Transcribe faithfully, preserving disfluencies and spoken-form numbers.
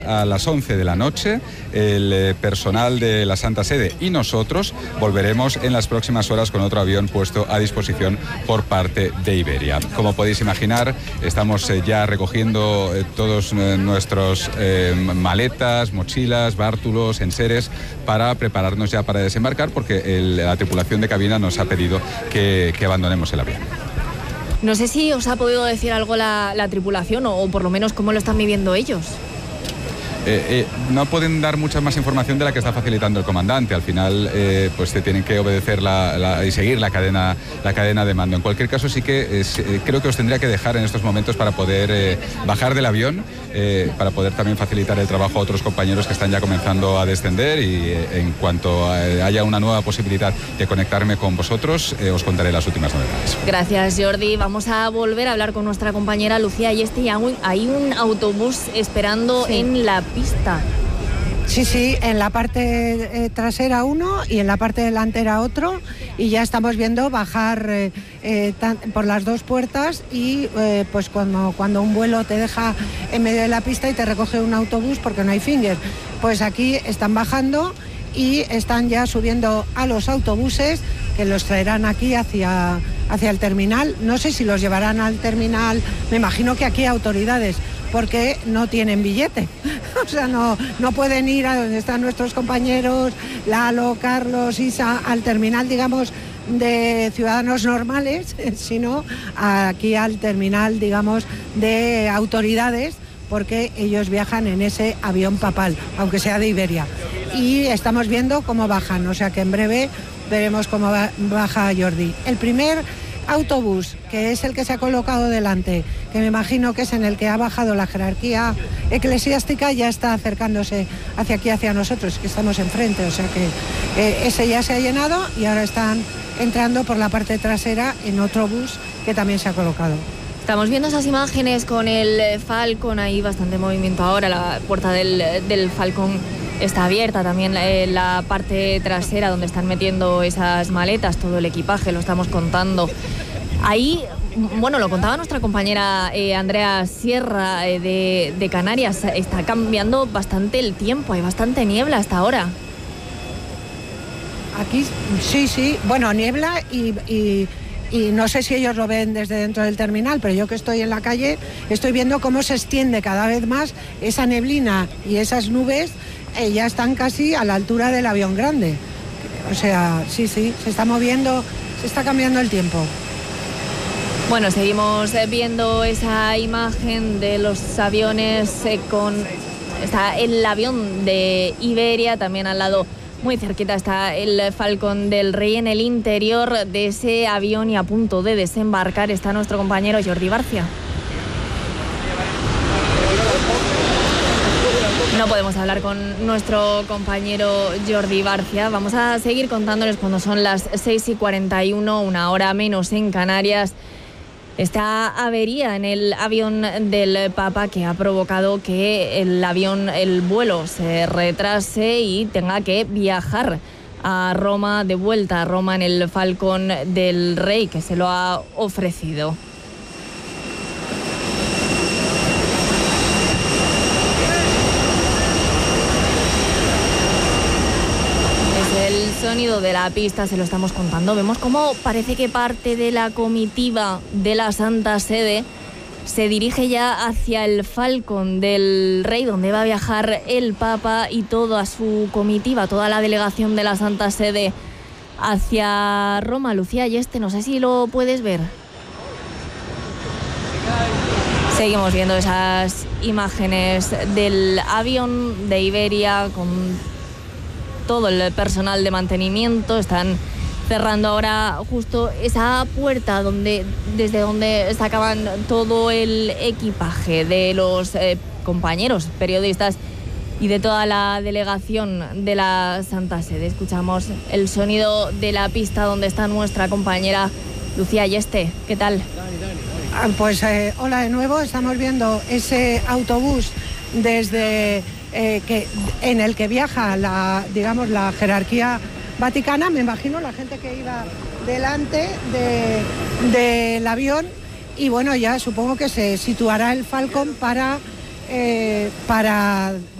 A las once de la noche, el personal de la Santa Sede y nosotros volveremos en las próximas horas con otro avión puesto a disposición por parte de Iberia. Como podéis imaginar, estamos ya recogiendo todos nuestros eh, maletas, mochilas, bártulos, enseres para prepararnos ya para desembarcar, porque el, la tripulación de cabina nos ha pedido que, que abandonemos el avión. No sé si os ha podido decir algo la, la tripulación o, o por lo menos cómo lo están viviendo ellos. Eh, eh, no pueden dar mucha más información de la que está facilitando el comandante. Al final, eh, pues se tienen que obedecer la, la, y seguir la cadena, la cadena de mando. En cualquier caso, sí que eh, creo que os tendría que dejar en estos momentos para poder eh, bajar del avión, eh, para poder también facilitar el trabajo a otros compañeros que están ya comenzando a descender, y eh, en cuanto haya una nueva posibilidad de conectarme con vosotros, eh, os contaré las últimas novedades. Gracias, Jordi. Vamos a volver a hablar con nuestra compañera Lucía y este hay un autobús esperando sí. en la pista. Sí, sí, en la parte eh, trasera uno y en la parte delantera otro, y ya estamos viendo bajar eh, eh, tan, por las dos puertas, y eh, pues cuando, cuando un vuelo te deja en medio de la pista y te recoge un autobús porque no hay finger, pues aquí están bajando y están ya subiendo a los autobuses que los traerán aquí hacia, hacia el terminal. No sé si los llevarán al terminal, me imagino que aquí autoridades, porque no tienen billete. O sea, no, no pueden ir a donde están nuestros compañeros, Lalo, Carlos, Isa, al terminal, digamos, de ciudadanos normales, sino aquí al terminal, digamos, de autoridades, porque ellos viajan en ese avión papal, aunque sea de Iberia. Y estamos viendo cómo bajan, o sea que en breve veremos cómo baja Jordi. El primer autobús, que es el que se ha colocado delante, que me imagino que es en el que ha bajado la jerarquía eclesiástica, ya está acercándose hacia aquí, hacia nosotros, que estamos enfrente, o sea que eh, ese ya se ha llenado y ahora están entrando por la parte trasera en otro bus que también se ha colocado. Estamos viendo esas imágenes con el Falcon, ahí bastante movimiento ahora, la puerta del, del Falcon está abierta, también eh, la parte trasera donde están metiendo esas maletas, todo el equipaje, lo estamos contando. Ahí, bueno, lo contaba nuestra compañera eh, Andrea Sierra eh, de, de Canarias, está cambiando bastante el tiempo, hay bastante niebla hasta ahora. Aquí, sí, sí, bueno, niebla y... y... Y no sé si ellos lo ven desde dentro del terminal, pero yo que estoy en la calle estoy viendo cómo se extiende cada vez más esa neblina, y esas nubes eh, ya están casi a la altura del avión grande. O sea, sí, sí, se está moviendo, se está cambiando el tiempo. Bueno, seguimos viendo esa imagen de los aviones eh, con... Está el avión de Iberia, también al lado... Muy cerquita está el Falcon del Rey. En el interior de ese avión y a punto de desembarcar está nuestro compañero Jordi Barcia. No podemos hablar con nuestro compañero Jordi Barcia. Vamos a seguir contándoles cuando son las seis y cuarenta y uno, una hora menos en Canarias. Esta avería en el avión del Papa que ha provocado que el avión, el vuelo se retrase y tenga que viajar a Roma, de vuelta a Roma en el Falcon del Rey, que se lo ha ofrecido. El sonido de la pista, se lo estamos contando. Vemos cómo parece que parte de la comitiva de la Santa Sede se dirige ya hacia el Falcon del Rey, donde va a viajar el Papa y toda su comitiva, toda la delegación de la Santa Sede hacia Roma. Lucía y este, no sé si lo puedes ver. Seguimos viendo esas imágenes del avión de Iberia con todo el personal de mantenimiento. Están cerrando ahora justo esa puerta donde, desde donde sacaban todo el equipaje de los eh, compañeros periodistas y de toda la delegación de la Santa Sede. Escuchamos el sonido de la pista donde está nuestra compañera Lucía Yeste. ¿Qué tal? Pues eh, hola de nuevo. Estamos viendo ese autobús desde... Eh, que, en el que viaja la, digamos, la jerarquía vaticana. Me imagino la gente que iba delante de, del avión, y bueno, ya supongo que se situará el Falcon para eh, para